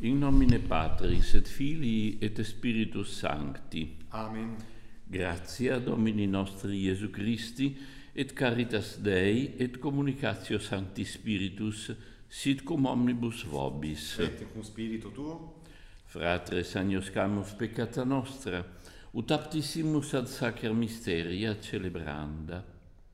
In nomine Patris et Filii et Spiritus Sancti. Amen. Gratia Domini nostri Iesu Christi, et caritas Dei, et communicatio Sancti Spiritus, sit cum omnibus vobis. Et cum spiritu tuo. Fratres agnoscamus peccata nostra, ut aptissimus ad sacer mysteria celebranda.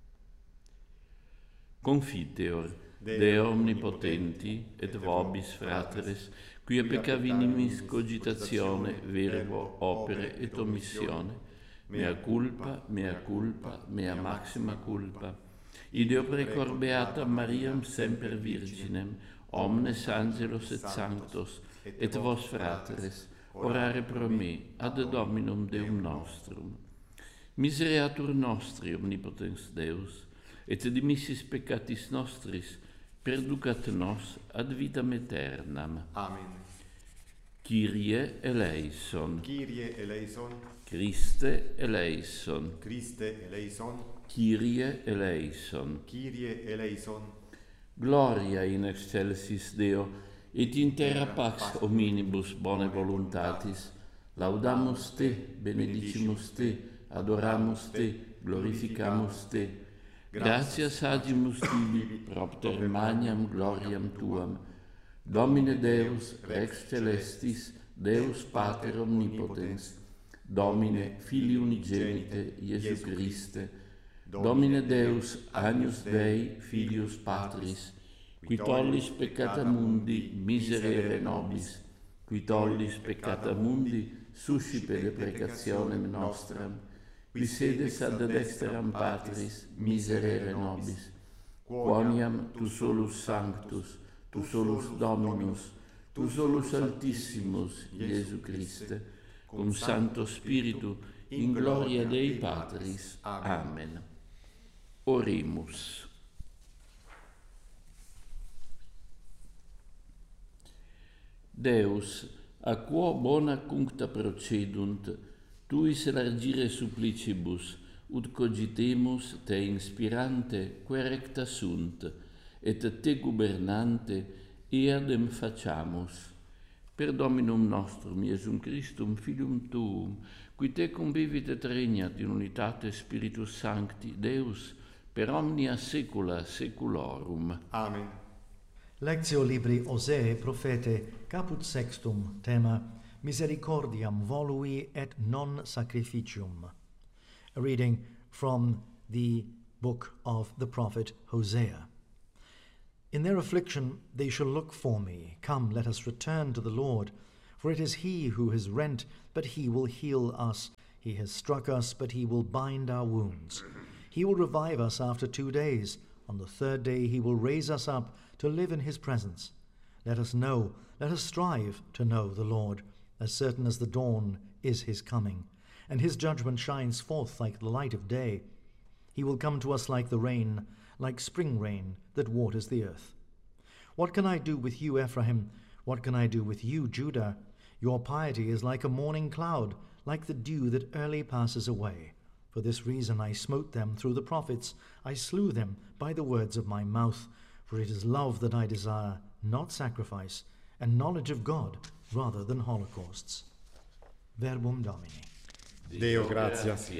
Confiteor, Deo omnipotenti, et vobis fratres, quia peccavinimis cogitatione, verbo, opere et omissione, mea culpa, mea maxima culpa. Ideo precor beata Mariam semper virginem, omnes angelos et sanctos, et vos fratres, orare pro me, ad Dominum Deum nostrum. Misereatur nostri, omnipotens Deus, et dimissis peccatis nostris, perducat nos ad vitam aeternam. Amen. Kyrie eleison. Kyrie eleison. Christe eleison. Christe eleison. Kyrie eleison. Kyrie eleison. Gloria in excelsis Deo, et in terra pax hominibus bone voluntatis. Laudamus te, benedicimus te, adoramus te, glorificamus te. Gratias agimus tibi, propter magnam gloriam tuam. Domine Deus, Rex Celestis, Deus Pater Omnipotens, Domine Filii Unigenite, Iesu Christe, Domine Deus, Agnus Dei, Filius Patris, qui tollis peccata mundi, miserere nobis, qui tollis peccata mundi, suscipe deprecationem nostram, qui sedes ad dexteram Patris, miserere nobis, quoniam tu solus sanctus, tu solus Dominus, tu solus Altissimus, Iesu Christe, cum Sancto Spiritu, in gloria Dei Patris. Amen. Oremus. Deus, a quo bona cuncta procedunt, tuis largire supplicibus, ut cogitemus te inspirante, quae recta sunt, et te gubernante, eadem faciamus. Per Dominum nostrum, Iesum Christum, Filium Tuum, qui te convivit et regnat in unitate Spiritus Sancti, Deus, per omnia saecula saeculorum. Amen. Lectio libri Osee prophete caput sextum tema Misericordiam volui et non sacrificium. A reading from the book of the prophet Hosea. In their affliction they shall look for me. Come, let us return to the Lord. For it is he who has rent, but he will heal us. He has struck us, but he will bind our wounds. He will revive us after 2 days. On the 3rd day he will raise us up to live in his presence. Let us strive to know the Lord, as certain as the dawn is his coming, and his judgment shines forth like the light of day. He will come to us like the rain, like spring rain that waters the earth. What can I do with you, Ephraim? What can I do with you, Judah? Your piety is like a morning cloud, like the dew that early passes away. For this reason I smote them through the prophets. I slew them by the words of my mouth. For it is love that I desire, not sacrifice, and knowledge of God rather than holocausts. Verbum Domini. Deo gratias.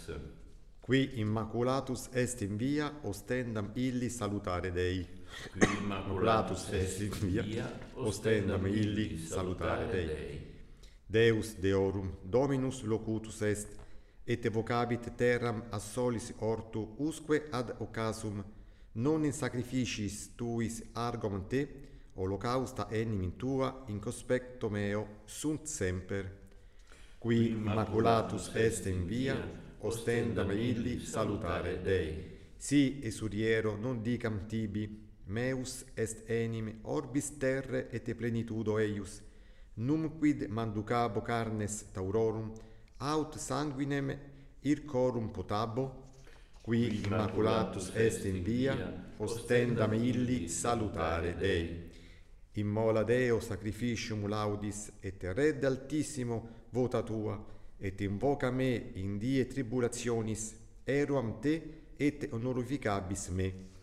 Qui immaculatus est in via, ostendam illi salutare Dei. Qui immaculatus est in via, ostendam illi salutare Dei. Deus Deorum, Dominus locutus est, et evocabit terram a solis ortu usque ad occasum, non in sacrificiis tuis argument te, holocausta enim tua in conspecto meo sunt semper. Qui immaculatus est in via, ostendam illi salutare Dei. Si esuriero non dicam tibi, meus est enim orbis terre et plenitudo eius, numquid manducabo carnes taurorum, aut sanguinem ircorum potabo, qui immaculatus est in via, ostendam illi salutare Dei. Immola Deo sacrificium laudis, et redde altissimo vota tua, et invoca me in die tribulationis, eruam te et honorificabis me.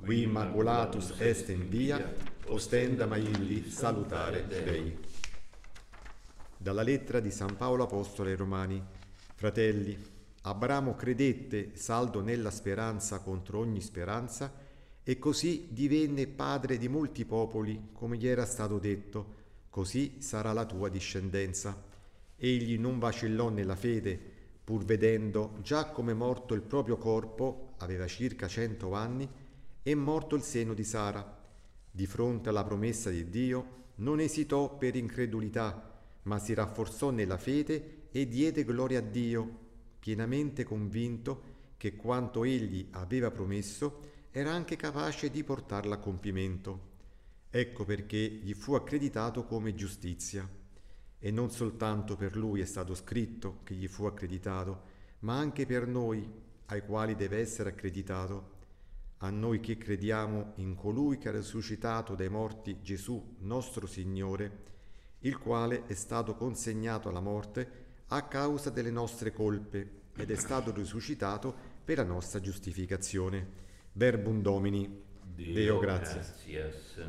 qui immaculatus est in via, ostendam illi salutare Dei. Dalla lettera di San Paolo Apostolo ai Romani. Fratelli, Abramo credette, saldo nella speranza contro ogni speranza, e così divenne padre di molti popoli, come gli era stato detto, così sarà la tua discendenza. Egli non vacillò nella fede, pur vedendo già come morto il proprio corpo, aveva circa 100 anni, e morto il seno di Sara. Di fronte alla promessa di Dio, non esitò per incredulità, ma si rafforzò nella fede e diede gloria a Dio, pienamente convinto che quanto egli aveva promesso era anche capace di portarla a compimento. Ecco perché gli fu accreditato come giustizia. E non soltanto per lui è stato scritto che gli fu accreditato, ma anche per noi, ai quali deve essere accreditato. A noi che crediamo in colui che ha risuscitato dai morti Gesù nostro Signore, il quale è stato consegnato alla morte a causa delle nostre colpe ed è stato risuscitato per la nostra giustificazione. Verbum Domini. Deo gratias.